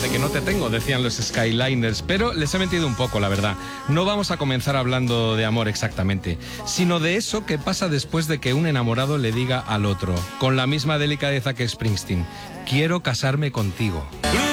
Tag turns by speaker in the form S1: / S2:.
S1: de que no te tengo, decían los Skyliners, pero les he mentido un poco, la verdad. No vamos a comenzar hablando de amor exactamente, sino de eso que pasa después de que un enamorado le diga al otro, con la misma delicadeza que Springsteen, quiero casarme contigo.